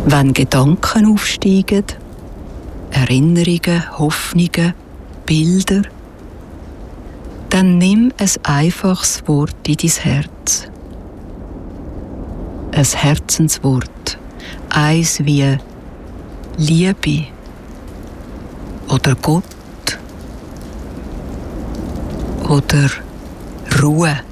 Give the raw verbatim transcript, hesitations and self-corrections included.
Wenn Gedanken aufsteigen, Erinnerungen, Hoffnungen, Bilder, dann nimm ein einfaches Wort in dein Herz. Ein Herzenswort, eins wie Liebe oder Gott oder Ruhe.